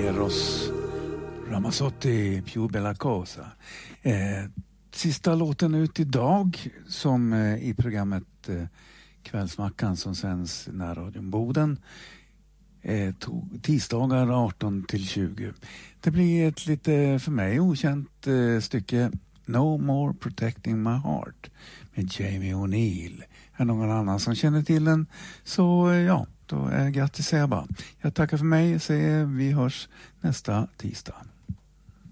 Eros Ramazzotti, Più bella cosa. Sista låten ut idag som i programmet Kvällsmackan som sänds när radion Boden. Tisdagar 18-20. Det blir ett lite för mig okänt stycke No More Protecting My Heart med Jamie O'Neill. Är någon annan som känner till den så ja, då är grattis säger jag bara. Jag tackar för mig, säger vi hörs nästa tisdag.